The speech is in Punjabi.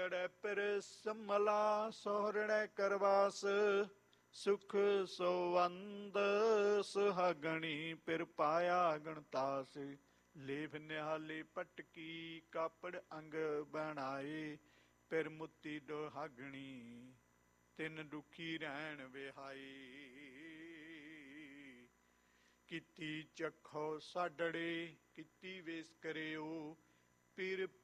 ਅੜੈ ਪਰ ਸੰਮਲਾ ਸੋਹਰਣੈ ਕਰਵਾਸ ਸੁਖ ਸੋਵੰਦ ਸੁਹਾਗਣੀ ਫਿਰ ਪਾਇਆ ਗਣਤਾਸ ਲੇਫ ਨਿਹਾਲੇ ਪਟਕੀ ਕਾਪੜ ਅੰਗ ਬਣਾਏ ਫਿਰ ਮੁੱਤੀ ਦੁਹਾਗਣੀ ਤਿੰਨ ਦੁਖੀ ਰਹਿਣ ਵਿਹਾਈ ਕੀਤੀ ਚੱਖੋ ਸਾਡੜੇ ਕੀਤੀ ਵੇਸ ਕਰਿਓ ਫਿਰ